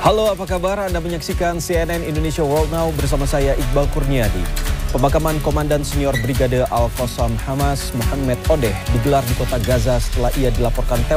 Halo, apa kabar? Anda menyaksikan CNN Indonesia World Now bersama saya Iqbal Kurniadi. Pemakaman Komandan Senior Brigade Al-Qassam Hamas Mohammed Odeh digelar di kota Gaza setelah ia dilaporkan tewas